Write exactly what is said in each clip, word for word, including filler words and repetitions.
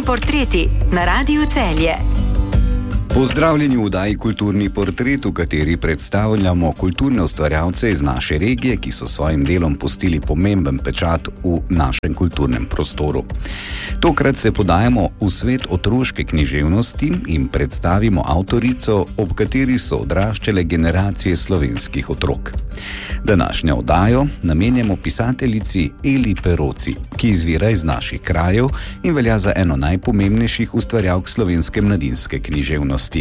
portreti na Radiu Celje. Pozdravljeni v oddaji Kulturni portret, v kateri predstavljamo kulturne ustvarjalce iz naše regije, ki so svojim delom pustili pomemben pečat v našem kulturnem prostoru. Tokrat se podajamo v svet otroške književnosti in predstavimo avtorico, ob kateri so odraščale generacije slovenskih otrok. Današnjo oddajo namenjamo pisateljici Eli Peroci, ki izvira iz naših krajev in velja za eno najpomembnejših ustvarjalk slovenske mladinske književnosti.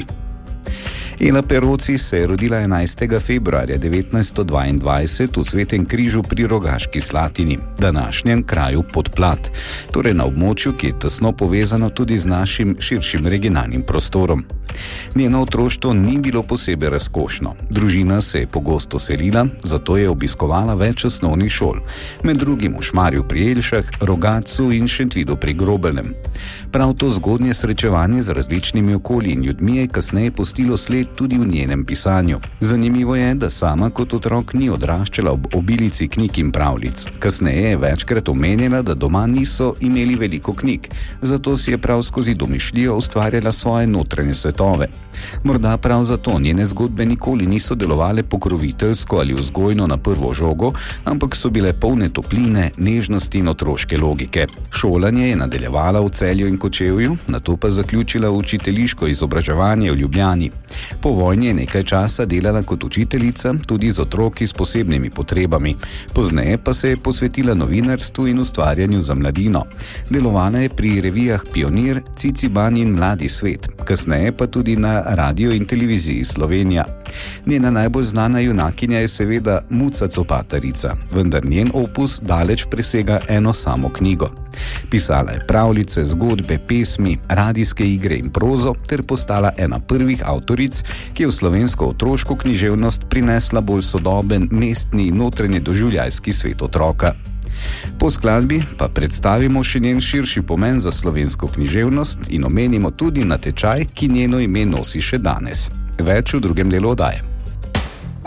Ela Peroci se je rodila enajstega februarja devetnajststo dvaindvajset v Svetem Križu pri Rogaški Slatini, današnjem kraju Podplat, torej na območju, ki je tesno povezano tudi z našim širšim regionalnim prostorom. Njeno otroštvo ni bilo posebej razkošno. Družina se je pogosto selila, zato je obiskovala več osnovnih šol, med drugim v Šmarju pri Jelšah, Rogatcu in Šentvidu pri Grobelnem. Prav to zgodnje srečevanje z različnimi okolji in ljudmi je kasneje pustilo sled tudi v njenem pisanju. Zanimivo je, da sama kot otrok ni odraščala ob obilici knjig in pravljic. Kasneje je večkrat omenjala, da doma niso imeli veliko knjig, zato si je prav skozi domišljijo ustvarjala svoje notranje svetove. Morda prav zato njene zgodbe nikoli niso delovale pokroviteljsko ali vzgojno na prvo žogo, ampak so bile polne topline, nežnosti in otroške logike. Šolanje je nadaljevala v Celju in Kočevju, nato pa zaključila učiteljiško izobraževanje v Ljubljani. Po vojni je nekaj časa delala kot učiteljica, tudi z otroki s posebnimi potrebami. Pozneje pa se je posvetila novinarstvu in ustvarjanju za mladino. Delovala je pri revijah Pionir, Ciciban in Mladi svet, kasneje pa tudi na radio in televiziji Slovenija. Njena najbolj znana junakinja je seveda Muca Copatarica, vendar njen opus daleč presega eno samo knjigo. Pisala je pravljice, zgodbe, pesmi, radijske igre in prozo ter postala ena prvih avtoric, ki je v slovensko otroško književnost prinesla bolj sodoben mestni in notranji doživljajski svet otroka. Po skladbi pa predstavimo še njen širši pomen za slovensko književnost in omenimo tudi natečaj, ki njeno ime nosi še danes. Več v drugem delu oddaje.